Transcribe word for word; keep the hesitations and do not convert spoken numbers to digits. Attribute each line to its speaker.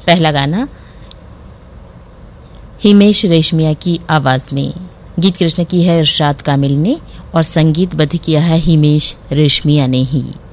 Speaker 1: पहला गाना हिमेश रेशमिया की आवाज में, गीत कृष्ण की है इरशाद कामिल ने और संगीतबद्ध किया है हिमेश रेशमिया ने ही।